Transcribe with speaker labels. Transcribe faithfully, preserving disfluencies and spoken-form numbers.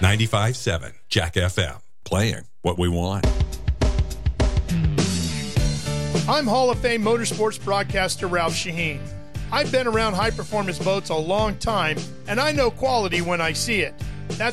Speaker 1: ninety-five point seven Jack F M, playing what we want.
Speaker 2: I'm Hall of Fame motorsports broadcaster Ralph Shaheen. I've been around high-performance boats a long time, and I know quality when I see it.